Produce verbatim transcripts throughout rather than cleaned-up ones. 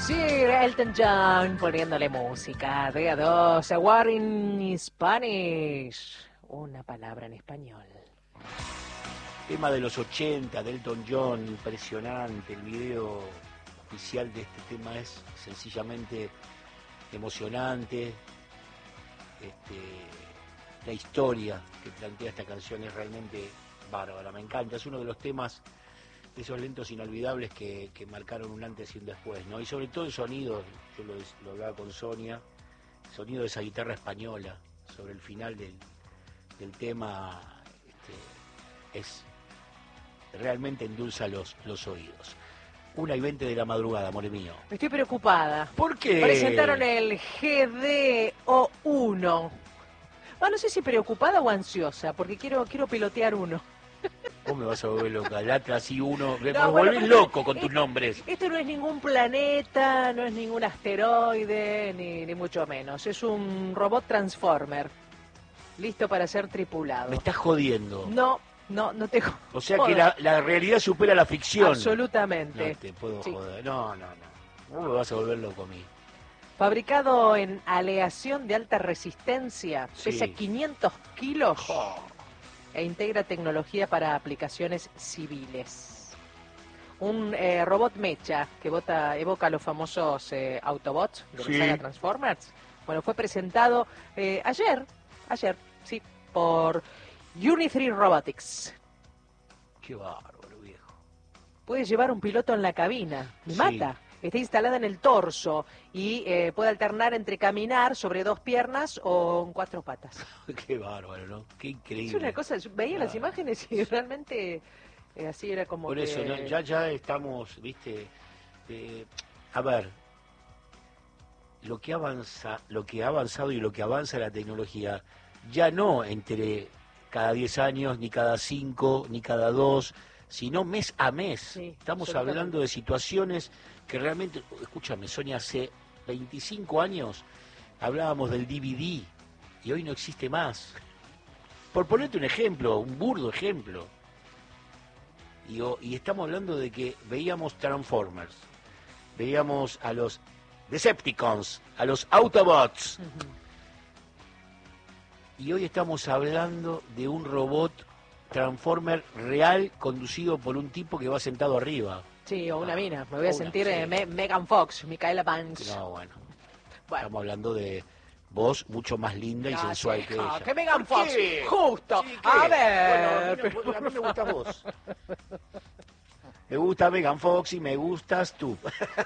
Sir Elton John poniéndole música de a dos. A word in Spanish. Una palabra en español. Tema de los ochenta, de Elton John, impresionante. El video oficial de este tema es sencillamente emocionante. Este, la historia que plantea esta canción es realmente bárbara, me encanta. Es uno de los temas, de esos lentos inolvidables que, que marcaron un antes y un después, ¿no? Y sobre todo el sonido, yo lo, lo hablaba con Sonia, el sonido de esa guitarra española sobre el final del, del tema, este, es realmente endulza los, los oídos. Una y veinte de la madrugada, amor mío. Estoy preocupada. ¿Por qué? Presentaron el G D O uno. Ah, no sé si preocupada o ansiosa, porque quiero quiero pilotear uno. Vos me vas a volver loca, el Atlas y uno, me No, volvés bueno, loco con es, tus nombres. Esto no es ningún planeta, no es ningún asteroide, ni, ni mucho menos. Es un robot transformer, listo para ser tripulado. Me estás jodiendo. No, no, no te jodas. O sea que la, la realidad supera la ficción. Absolutamente. No te puedo Sí. joder. No, no, no. Vos me vas a volver loco a mí. Fabricado en aleación de alta resistencia, Sí. pesa quinientos kilos Oh. e integra tecnología para aplicaciones civiles. Un eh, robot mecha que vota, evoca los famosos eh, Autobots de Sí. la saga Transformers. Bueno, fue presentado eh, ayer, ayer, sí, por Unitree Robotics. Qué bárbaro, viejo. Puede llevar un piloto en la cabina. Me Sí. mata. Está instalada en el torso y eh, puede alternar entre caminar sobre dos piernas o en cuatro patas. Qué bárbaro, ¿no? Qué increíble. Es una cosa, yo veía las Claro. imágenes y realmente eh, así era como Por que... eso, ¿no? ya, ya estamos, viste, eh, a ver, lo que avanza, lo que ha avanzado y lo que avanza la tecnología, ya no entre cada diez años, ni cada cinco, ni cada dos, sino mes a mes. Sí, Estamos absolutamente. hablando de situaciones que realmente, escúchame, Sonia, hace veinticinco años hablábamos del D V D y hoy no existe más. Por ponerte un ejemplo, un burdo ejemplo. Y, o- y estamos hablando de que veíamos Transformers, veíamos a los Decepticons, a los Autobots, Ujú. y hoy estamos hablando de un robot Transformer real conducido por un tipo que va sentado arriba. Sí, o una Ah, mina. Me voy a una, sentir eh, sí. Me- Megan Fox, Micaela Banks. No, bueno, Bueno. estamos hablando de voz mucho más linda y Ah, sensual sí, que ah, ella. que Megan ¿Por Fox, qué? justo. Sí, ¿qué? A ver, Bueno, a mí, no- pero- a mí me gustas vos. Me gusta Megan Fox y me gustas tú.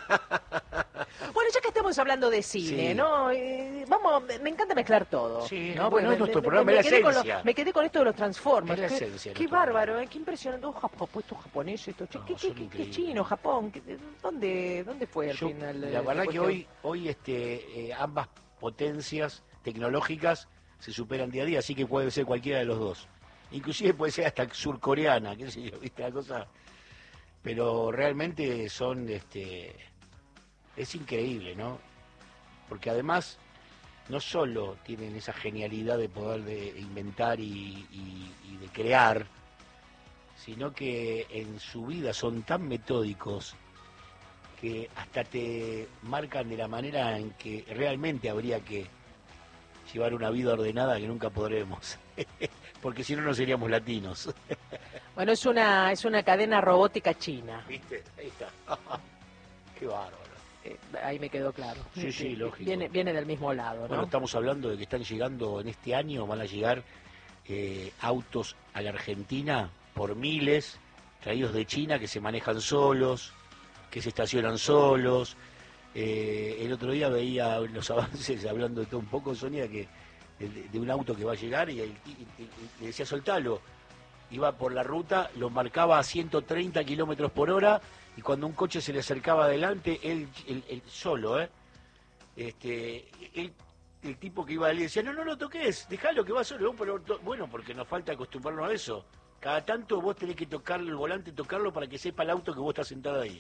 Bueno, ya que estamos hablando de cine, Sí. ¿no? Eh, vamos, me me encanta mezclar todo. Sí, ¿no? bueno, Porque es nuestro me- programa, me es la quedé con lo- esencia. Me quedé con esto de los Transformers. Es la Qué- esencia de Qué nuestro bárbaro, programa. ¿eh? Qué impresionante. Oh, Japón, puesto japonés esto. Che, No, ¿Qué, qué, son qué- qué increíbles. chino, Japón? ¿Qué- ¿Dónde, dónde fue al Yo, final? eh, la verdad que cuestión? hoy, hoy este, eh, ambas potencias tecnológicas se superan día a día, así que puede ser cualquiera de los dos. Inclusive puede ser hasta surcoreana, qué sé yo, viste la cosa. Pero realmente son, este, es increíble, ¿no? Porque además no solo tienen esa genialidad de poder de inventar y, y- y de crear, sino que en su vida son tan metódicos que hasta te marcan de la manera en que realmente habría que llevar una vida ordenada que nunca podremos, porque si no no seríamos latinos. Bueno, es una, es una cadena robótica china. ¿Viste? Ahí está. Qué bárbaro. Eh, ahí me quedó claro. Sí, sí, lógico. Viene, viene del mismo lado, ¿no? Bueno, estamos hablando de que están llegando en este año, van a llegar eh, autos a la Argentina por miles, traídos de China, que se manejan solos, que se estacionan solos. Eh, el otro día veía los avances, hablando de todo un poco, Sonia, que de, de un auto que va a llegar y, el- y- y- y le decía soltalo. Iba por la ruta, lo marcaba a ciento treinta kilómetros por hora y cuando un coche se le acercaba adelante, él, él- él solo, ¿eh? Este, él- el tipo que iba a él decía, no, no lo toques, déjalo que va solo. Pero, bueno, porque nos falta acostumbrarnos a eso. Cada tanto vos tenés que tocar el volante, tocarlo para que sepa el auto que vos estás sentado ahí.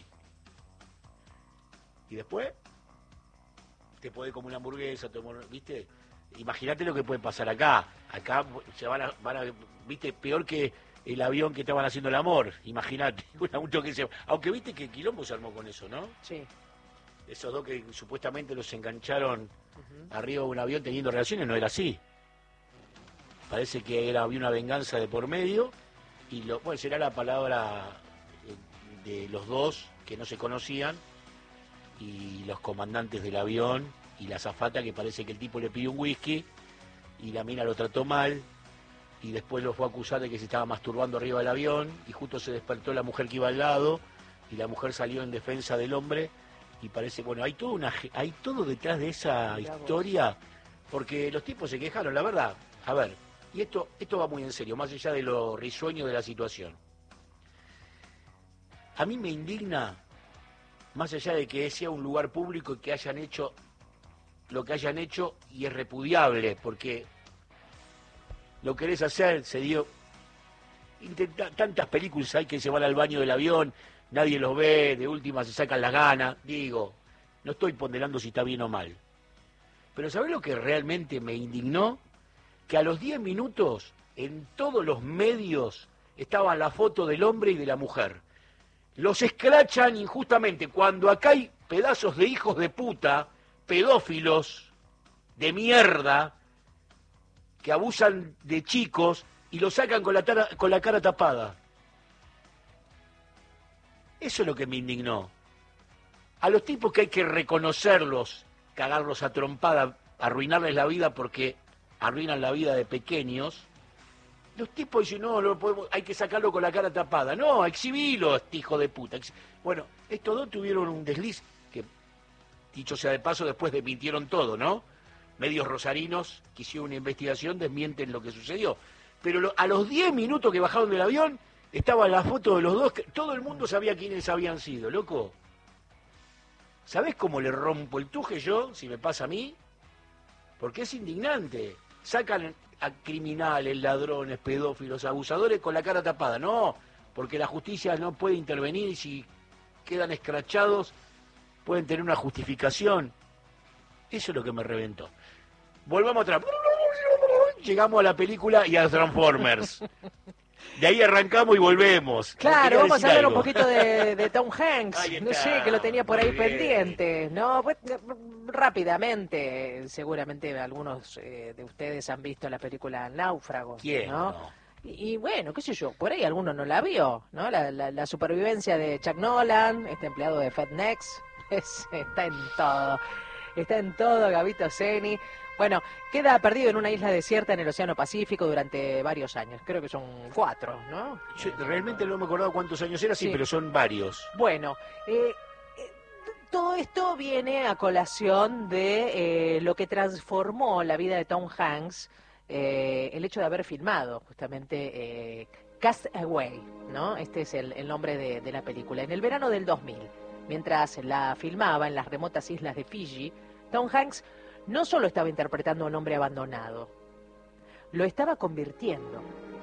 Y después te podés comer una hamburguesa, tomar, ¿viste? Imagínate lo que puede pasar acá. Acá se van a, van a, ¿viste? Peor que el avión que estaban haciendo el amor. Imagínate, un auto que se... Aunque viste que quilombo se armó con eso, ¿no? Sí. esos dos que supuestamente los engancharon uh-huh. arriba de un avión teniendo relaciones, no era así. Parece que era, había una venganza de por medio, y lo, bueno, será la palabra de los dos que no se conocían, y los comandantes del avión, y la azafata, que parece que el tipo le pidió un whisky, y la mina lo trató mal, y después lo fue a acusar de que se estaba masturbando arriba del avión, y justo se despertó la mujer que iba al lado, y la mujer salió en defensa del hombre, y parece, bueno, hay todo una, hay todo detrás de esa historia, porque los tipos se quejaron, la verdad, a ver, y esto, esto va muy en serio, más allá de lo risueño de la situación. A mí me indigna, más allá de que sea un lugar público y que hayan hecho lo que hayan hecho, y es repudiable, porque lo querés hacer, se dio, intenta, tantas películas hay que se van al baño del avión, nadie los ve, de última se sacan las ganas, digo, no estoy ponderando si está bien o mal, pero ¿sabés lo que realmente me indignó? Que a los diez minutos, en todos los medios, estaba la foto del hombre y de la mujer. Los escrachan injustamente, cuando acá hay pedazos de hijos de puta, pedófilos de mierda, que abusan de chicos y los sacan con la, tara, con la cara tapada. Eso es lo que me indignó. A los tipos que hay que reconocerlos, cagarlos a trompada, arruinarles la vida porque arruinan la vida de pequeños, los tipos dicen, no, no podemos, hay que sacarlo con la cara tapada. No, exhibilo, este hijo de puta. Bueno, estos dos tuvieron un desliz que, dicho sea de paso, después desmintieron todo, ¿no? Medios rosarinos que hicieron una investigación desmienten lo que sucedió. Pero lo, a los diez minutos que bajaron del avión, estaba la foto de los dos, que todo el mundo sabía quiénes habían sido, loco. ¿Sabés cómo le rompo el tuje yo, si me pasa a mí? Porque es indignante. Sacan a criminales, ladrones, pedófilos, abusadores con la cara tapada. No, porque la justicia no puede intervenir y si quedan escrachados pueden tener una justificación. Eso es lo que me reventó. Volvamos atrás. Llegamos a la película y a Transformers. De ahí arrancamos y volvemos. Claro, vamos a hablar algo. un poquito de, de Tom Hanks. No sé, que lo tenía por ahí pendiente. No, pues, rápidamente, seguramente algunos eh, de ustedes han visto la película Náufragos. ¿Quién? ¿no? No. Y, y bueno, qué sé yo, por ahí alguno no la vio, ¿no? La, la, la supervivencia de Chuck Nolan, este empleado de FedEx, es, está en todo. Está en todo, Gabito Ceni. Bueno, queda perdido en una isla desierta en el Océano Pacífico durante varios años. Creo que son cuatro, ¿no? Yo realmente no me acordaba cuántos años era, sí, sí, pero son varios. Bueno, eh, eh, todo esto viene a colación de eh, lo que transformó la vida de Tom Hanks, eh, el hecho de haber filmado justamente eh, Cast Away, ¿no? Este es el, el nombre de, de la película. En el verano del dos mil, mientras la filmaba en las remotas islas de Fiji, Tom Hanks no solo estaba interpretando a un hombre abandonado, lo estaba convirtiendo.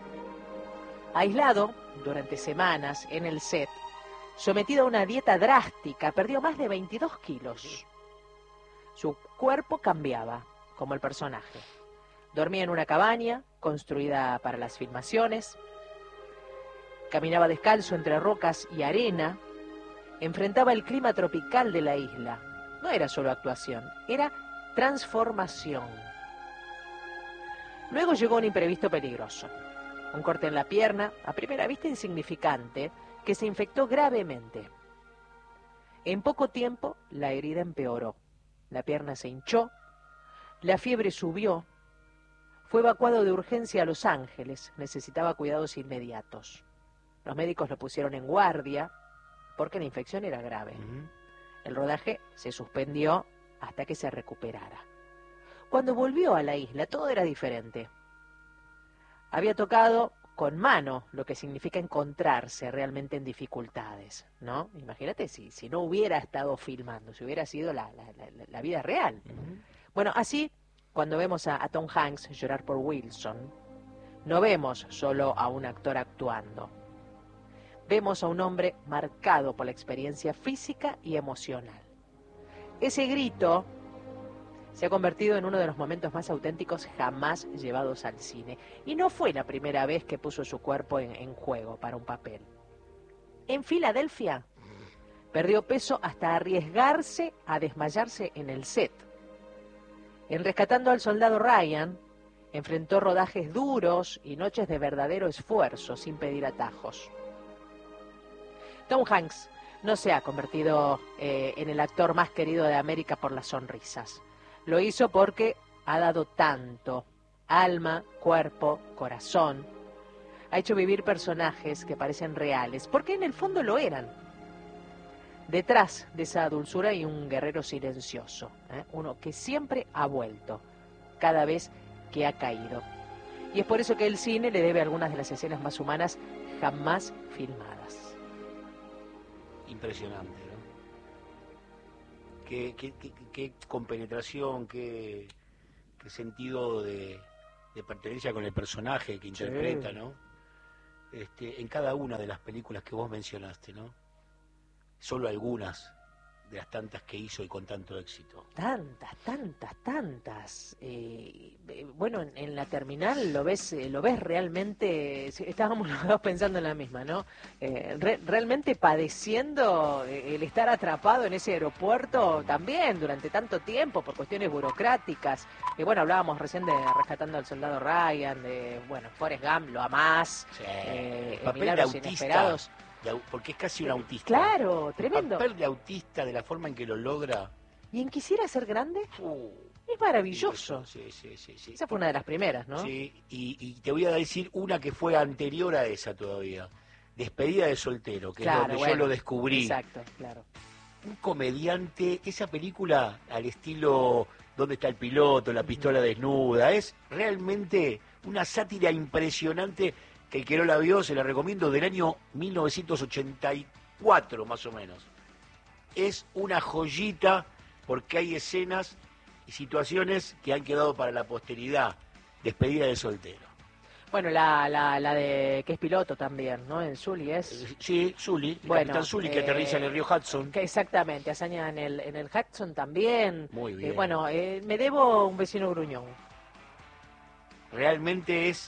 Aislado durante semanas en el set, sometido a una dieta drástica, perdió más de veintidós kilos. Su cuerpo cambiaba, como el personaje. Dormía en una cabaña construida para las filmaciones, caminaba descalzo entre rocas y arena, enfrentaba el clima tropical de la isla. No era solo actuación, era transformación. Luego llegó un imprevisto peligroso. Un corte en la pierna, a primera vista insignificante, que se infectó gravemente. En poco tiempo, la herida empeoró. La pierna se hinchó, la fiebre subió. Fue evacuado de urgencia a Los Ángeles. Necesitaba cuidados inmediatos. Los médicos lo pusieron en guardia porque la infección era grave. Uh-huh. El rodaje se suspendió hasta que se recuperara. Cuando volvió a la isla, todo era diferente. Había tocado con mano lo que significa encontrarse realmente en dificultades, ¿no? Imagínate si, si no hubiera estado filmando, si hubiera sido la, la, la, la vida real. Uh-huh. Bueno, así, cuando vemos a, a Tom Hanks llorar por Wilson, no vemos solo a un actor actuando. Vemos a un hombre marcado por la experiencia física y emocional. Ese grito se ha convertido en uno de los momentos más auténticos jamás llevados al cine. Y no fue la primera vez que puso su cuerpo en, en juego para un papel. En Filadelfia, Perdió peso hasta arriesgarse a desmayarse en el set. En Rescatando al Soldado Ryan, enfrentó rodajes duros y noches de verdadero esfuerzo sin pedir atajos. Tom Hanks no se ha convertido eh, en el actor más querido de América por las sonrisas. Lo hizo porque ha dado tanto, alma, cuerpo, corazón. Ha hecho vivir personajes que parecen reales, porque en el fondo lo eran. Detrás de esa dulzura hay un guerrero silencioso, ¿eh? Uno que siempre ha vuelto, cada vez que ha caído. Y es por eso que el cine le debe algunas de las escenas más humanas jamás filmadas. Impresionante, ¿no? Qué, qué, qué, qué compenetración, qué, qué sentido de, de pertenencia con el personaje que interpreta, sí. ¿no? Este, en cada una de las películas que vos mencionaste, ¿no? Solo algunas de las tantas que hizo y con tanto éxito. Tantas, tantas, tantas. Eh, eh, bueno, en, en La Terminal lo ves, eh, lo ves realmente. Estábamos los dos pensando en la misma, ¿no? Eh, re, realmente padeciendo el estar atrapado en ese aeropuerto también durante tanto tiempo por cuestiones burocráticas. Y eh, bueno, hablábamos recién de Rescatando al Soldado Ryan, de bueno, Forrest Gump, lo amás. Sí. Eh, el papel Milagros de autista. Inesperados. Porque es casi un autista. Claro, tremendo. El papel de autista, de la forma en que lo logra. ¿Y en Quisiera ser grande? Uh, es maravilloso. Sí, sí, sí, sí. Esa fue una de las primeras, ¿no? Sí, y, y te voy a decir una que fue anterior a esa todavía. Despedida de soltero, que claro, es donde bueno, yo lo descubrí. Exacto, claro. Un comediante, esa película al estilo ¿Dónde está el piloto? La pistola desnuda. Es realmente una sátira impresionante. Que el que no la vio, se la recomiendo, del año mil novecientos ochenta y cuatro más o menos. Es una joyita porque hay escenas y situaciones que han quedado para la posteridad. Despedida de soltero. Bueno, la, la, la de que es piloto también, ¿no? En Sully es... Sí, Sully, el bueno, capitán Sully eh, que aterriza en el río Hudson. Que exactamente, hazaña en el, en el Hudson también. Muy bien. Eh, bueno, eh, me debo Un vecino gruñón. Realmente es...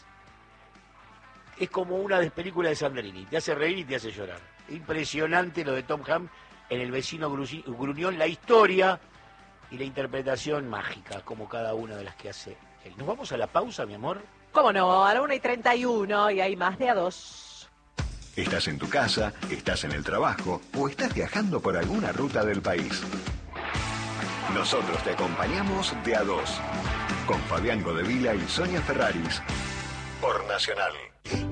Es como una de películas de Sandrini, te hace reír y te hace llorar. Impresionante lo de Tom Hanks en El vecino gruñón, la historia y la interpretación mágica, como cada una de las que hace él. ¿Nos vamos a la pausa, mi amor? ¿Cómo no? A la una y treinta y uno y hay más de a dos. Estás en tu casa, estás en el trabajo o estás viajando por alguna ruta del país. Nosotros te acompañamos de a dos, con Fabián Godevila y Sonia Ferraris, por Nacional.